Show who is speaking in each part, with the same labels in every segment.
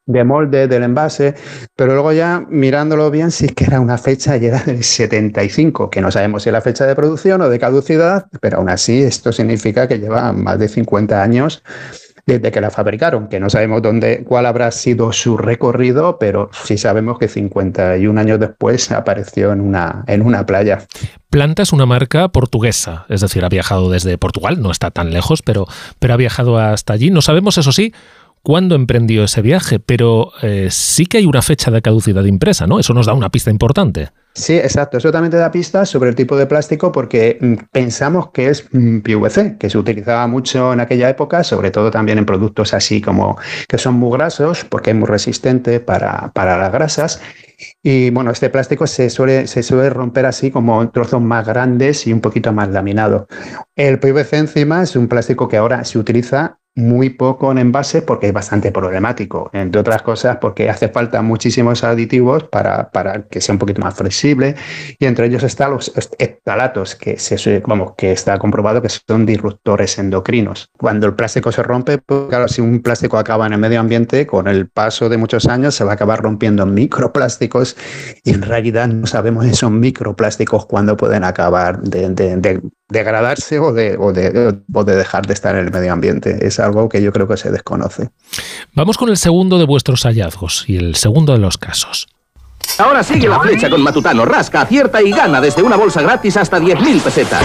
Speaker 1: de molde del envase, pero luego ya mirándolo bien sí que era una fecha y era del 75, que no sabemos si es la fecha de producción o de caducidad, pero aún así esto significa que lleva más de 50 años desde que la fabricaron, que no sabemos cuál habrá sido su recorrido, pero sí sabemos que 51 años después apareció en una playa.
Speaker 2: Planta es una marca portuguesa, es decir, ha viajado desde Portugal, no está tan lejos, pero ha viajado hasta allí. No sabemos, eso sí, cuándo emprendió ese viaje, pero sí que hay una fecha de caducidad impresa, ¿no? Eso nos da una pista importante.
Speaker 1: Sí, exacto. Eso también te da pistas sobre el tipo de plástico porque pensamos que es PVC, que se utilizaba mucho en aquella época, sobre todo también en productos así como que son muy grasos porque es muy resistente para las grasas. Y bueno, este plástico se suele romper así como en trozos más grandes y un poquito más laminado. El PVC encima es un plástico que ahora se utiliza muy poco en envase porque es bastante problemático, entre otras cosas porque hace falta muchísimos aditivos para que sea un poquito más flexible, y entre ellos están los ftalatos, que está comprobado que son disruptores endocrinos. Cuando el plástico se rompe, pues claro, si un plástico acaba en el medio ambiente, con el paso de muchos años se va a acabar rompiendo en microplásticos, y en realidad no sabemos esos microplásticos cuándo pueden acabar de degradarse o de dejar de estar en el medio ambiente. Es algo que yo creo que se desconoce.
Speaker 2: Vamos con el segundo de vuestros hallazgos y el segundo de los casos.
Speaker 3: Ahora sigue la flecha con Matutano. Rasca, acierta y gana desde una bolsa gratis hasta 10.000 pesetas.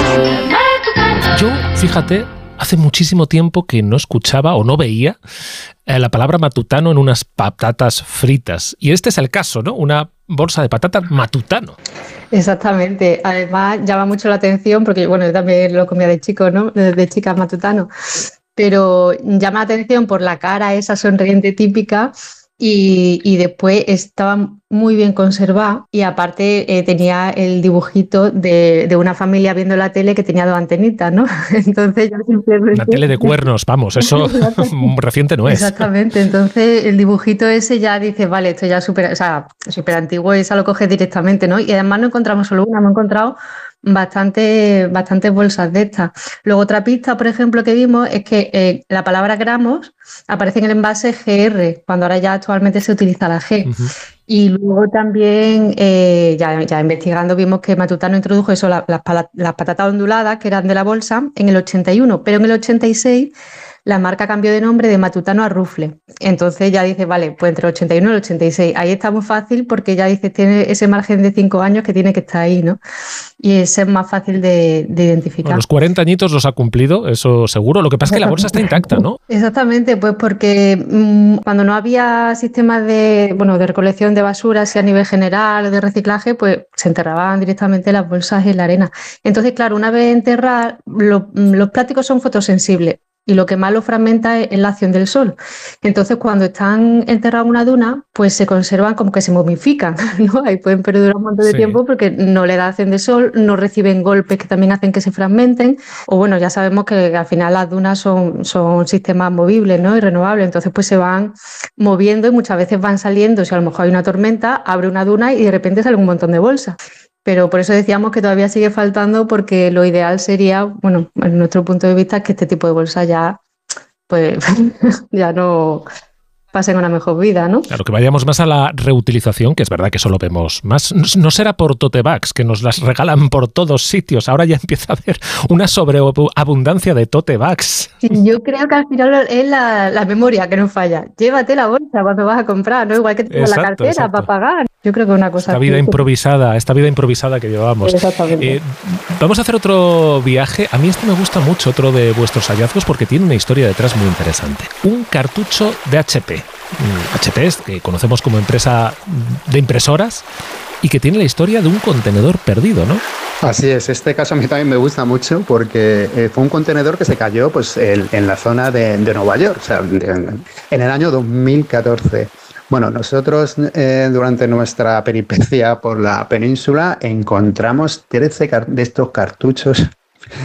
Speaker 2: Yo, fíjate, hace muchísimo tiempo que no escuchaba o no veía la palabra Matutano en unas patatas fritas. Y este es el caso, ¿no? Una bolsa de patatas Matutano.
Speaker 4: Exactamente. Además, llama mucho la atención porque, bueno, yo también lo comía de chico, ¿no? De chica Matutano. Pero llama la atención por la cara esa sonriente típica y después estaba muy bien conservada y aparte tenía el dibujito de una familia viendo la tele que tenía 2 antenitas, ¿no? Entonces yo siempre...
Speaker 2: Una tele de cuernos, vamos, eso reciente no es.
Speaker 4: Exactamente, entonces el dibujito ese ya dice, vale, esto ya es súper antiguo, esa lo coges directamente, ¿no? Y además no encontramos solo una, hemos encontrado bastantes bolsas de estas. Luego otra pista, por ejemplo, que vimos es que la palabra gramos aparece en el envase GR, cuando ahora ya actualmente se utiliza la G. Uh-huh. Y luego también, ya investigando, vimos que Matutano introdujo eso, las patatas onduladas, que eran de la bolsa, en el 81, pero en el 86 la marca cambió de nombre de Matutano a Rufle. Entonces ya dice, vale, pues entre el 81 y el 86. Ahí está muy fácil porque ya dice, tiene ese margen de 5 años que tiene que estar ahí, ¿no? Y ese es más fácil de identificar.
Speaker 2: Bueno, los 40 añitos los ha cumplido, eso seguro. Lo que pasa es que la bolsa está intacta, ¿no?
Speaker 4: Exactamente, pues porque cuando no había sistemas de recolección de basura, así a nivel general, de reciclaje, pues se enterraban directamente las bolsas en la arena. Entonces, claro, una vez enterradas, los plásticos son fotosensibles. Y lo que más lo fragmenta es la acción del sol. Entonces, cuando están enterrados en una duna, pues se conservan como que se momifican, ¿no? Ahí pueden perdurar un montón de tiempo porque no le da acción de sol, no reciben golpes que también hacen que se fragmenten. O bueno, ya sabemos que al final las dunas son sistemas movibles, ¿no? Y renovables. Entonces, pues se van moviendo y muchas veces van saliendo. Si a lo mejor hay una tormenta, abre una duna y de repente sale un montón de bolsas. Pero por eso decíamos que todavía sigue faltando porque lo ideal sería, bueno, en nuestro punto de vista, es que este tipo de bolsa ya, pues, ya no pasen una mejor vida, ¿no?
Speaker 2: Claro, que vayamos más a la reutilización, que es verdad que eso lo vemos más. No será por tote bags, que nos las regalan por todos sitios. Ahora ya empieza a haber una sobreabundancia de tote bags.
Speaker 4: Sí, yo creo que al final es la memoria que nos falla. Llévate la bolsa cuando vas a comprar, ¿no? Igual que te la cartera para pagar. Yo creo que es una cosa...
Speaker 2: Esta vida improvisada que llevamos.
Speaker 4: Exactamente.
Speaker 2: Vamos a hacer otro viaje. A mí este me gusta mucho, otro de vuestros hallazgos, porque tiene una historia detrás muy interesante. Un cartucho de HP. HP es que conocemos como empresa de impresoras y que tiene la historia de un contenedor perdido, ¿no?
Speaker 1: Así es, este caso a mí también me gusta mucho porque fue un contenedor que se cayó pues, en la zona de Nueva York, o sea, en el año 2014. Bueno, nosotros durante nuestra peripecia por la península encontramos 13 de estos cartuchos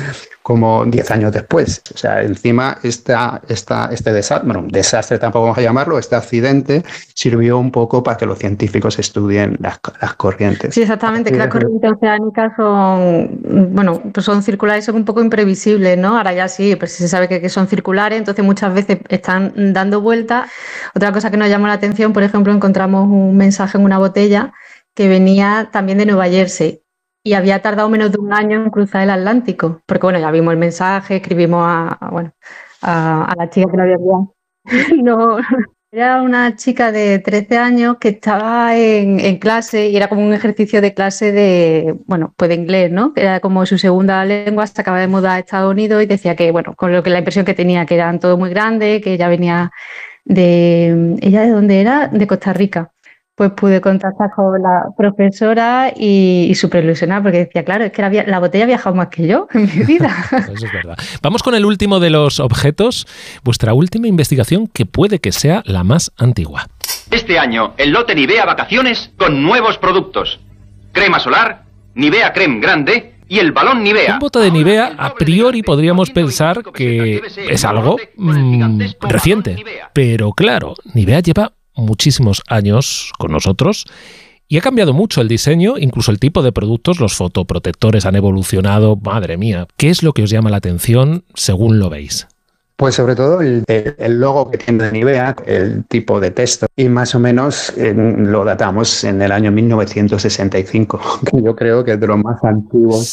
Speaker 1: como 10 años después. O sea, encima este desastre tampoco vamos a llamarlo, este accidente sirvió un poco para que los científicos estudien las corrientes.
Speaker 4: Sí, exactamente, que las corrientes oceánicas son circulares, son un poco imprevisibles, ¿no? Ahora ya sí, pues se sabe que son circulares, entonces muchas veces están dando vueltas. Otra cosa que nos llamó la atención, por ejemplo, encontramos un mensaje en una botella que venía también de Nueva Jersey. Y había tardado menos de un año en cruzar el Atlántico, porque ya vimos el mensaje, escribimos a la chica que lo había enviado. No, era una chica de 13 años que estaba en clase y era como un ejercicio de clase de inglés, ¿no? Que era como su segunda lengua, se acaba de mudar a Estados Unidos y decía que, con lo que la impresión que tenía, que eran todos muy grandes, que ella venía ¿ella de dónde era? De Costa Rica. Pues pude contactar con la profesora y súper ilusionada porque decía, claro, es que la botella ha viajado más que yo en mi vida.
Speaker 2: Eso es verdad. Vamos con el último de los objetos, vuestra última investigación que puede que sea la más antigua.
Speaker 5: Este año, el lote Nivea Vacaciones con nuevos productos. Crema solar, Nivea Creme Grande y el balón Nivea.
Speaker 2: Un bote de Nivea, a priori podríamos pensar que es algo reciente. Pero claro, Nivea lleva muchísimos años con nosotros y ha cambiado mucho el diseño, incluso el tipo de productos, los fotoprotectores han evolucionado, madre mía. ¿Qué es lo que os llama la atención según lo veis?
Speaker 1: Pues sobre todo el logo que tiene Nivea, el tipo de texto, y más o menos lo datamos en el año 1965, que yo creo que es de los más antiguos.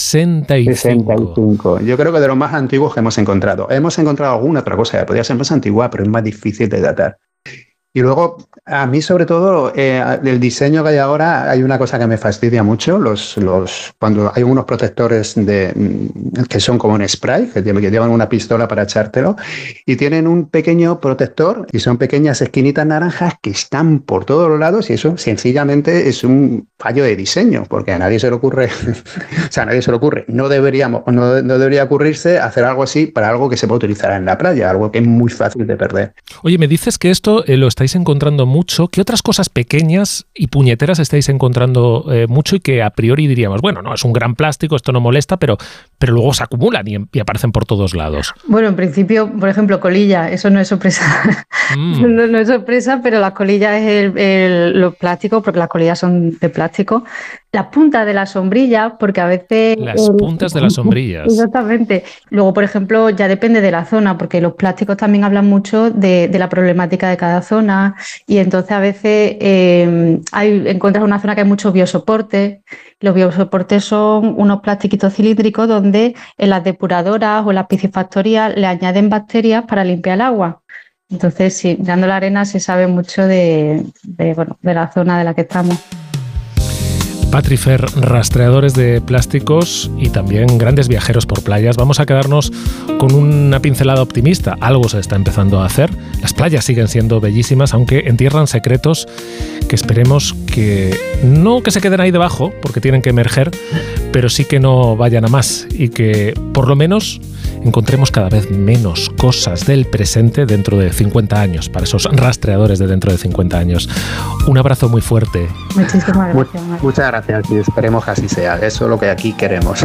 Speaker 2: 65.
Speaker 1: Yo creo que de los más antiguos que hemos encontrado. Hemos encontrado alguna otra cosa que podría ser más antigua, pero es más difícil de datar. Y luego, a mí sobre todo, del diseño que hay ahora, hay una cosa que me fastidia mucho, cuando hay unos protectores que son como un spray, que llevan una pistola para echártelo, y tienen un pequeño protector, y son pequeñas esquinitas naranjas que están por todos los lados, y eso sencillamente es un fallo de diseño, porque a nadie se le ocurre, no debería ocurrirse hacer algo así para algo que se puede utilizar en la playa, algo que es muy fácil de perder.
Speaker 2: Oye, me dices que esto lo estáis encontrando mucho. ¿Qué otras cosas pequeñas y puñeteras estáis encontrando mucho y que a priori diríamos, es un gran plástico, esto no molesta, pero luego se acumulan y aparecen por todos lados?
Speaker 4: Bueno, en principio, por ejemplo, colillas, eso no es sorpresa. No es sorpresa, pero las colillas es los plásticos, porque las colillas son de plástico. Las puntas de las sombrillas, porque a veces...
Speaker 2: Las puntas de las sombrillas.
Speaker 4: Exactamente. Luego, por ejemplo, ya depende de la zona, porque los plásticos también hablan mucho de la problemática de cada zona, y entonces a veces encuentras una zona que hay mucho biosoporte. Los biosoportes son unos plastiquitos cilíndricos donde en las depuradoras o en las piscifactorías le añaden bacterias para limpiar el agua. Entonces, sí, mirando la arena se sabe mucho de la zona de la que estamos.
Speaker 2: Patri Fer, rastreadores de plásticos y también grandes viajeros por playas. Vamos a quedarnos con una pincelada optimista. Algo se está empezando a hacer. Las playas siguen siendo bellísimas, aunque entierran secretos que esperemos que no que se queden ahí debajo, porque tienen que emerger, pero sí que no vayan a más y que por lo menos encontremos cada vez menos cosas del presente dentro de 50 años, para esos rastreadores de dentro de 50 años. Un abrazo muy fuerte.
Speaker 4: Muchísimas gracias.
Speaker 1: Muchas gracias y esperemos que así sea. Eso es lo que aquí queremos.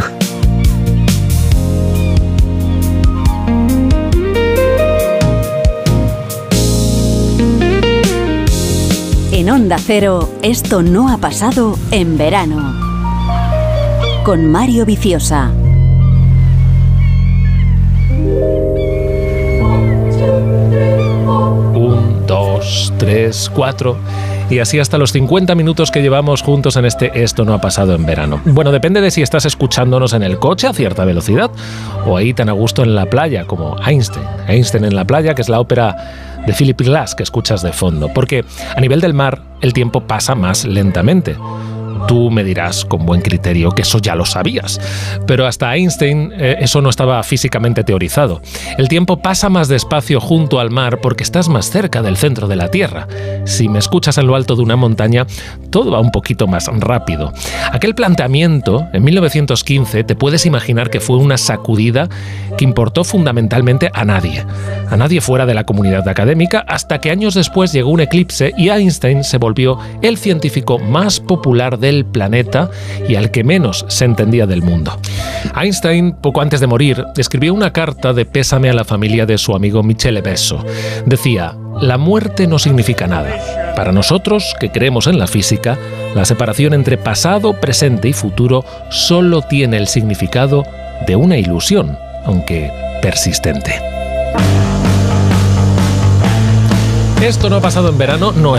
Speaker 6: En Onda Cero, esto no ha pasado en verano. Con Mario Viciosa.
Speaker 2: 1, 2, 3, 4... Y así hasta los 50 minutos que llevamos juntos en Esto no ha pasado en verano. Bueno, depende de si estás escuchándonos en el coche a cierta velocidad o ahí tan a gusto en la playa como Einstein. Einstein en la playa, que es la ópera de Philip Glass que escuchas de fondo. Porque a nivel del mar el tiempo pasa más lentamente. Tú me dirás con buen criterio que eso ya lo sabías, pero hasta Einstein eso no estaba físicamente teorizado. El tiempo pasa más despacio junto al mar porque estás más cerca del centro de la Tierra. si me escuchas en lo alto de una montaña, todo va un poquito más rápido. Aquel planteamiento, en 1915, te puedes imaginar que fue una sacudida que importó fundamentalmente a nadie fuera de la comunidad académica, hasta que años después llegó un eclipse y Einstein se volvió el científico más popular del planeta y al que menos se entendía del mundo. Einstein, poco antes de morir, escribió una carta de pésame a la familia de su amigo Michele Besso. Decía: la muerte no significa nada. Para nosotros, que creemos en la física, la separación entre pasado, presente y futuro solo tiene el significado de una ilusión, aunque persistente. Esto no ha pasado en verano, no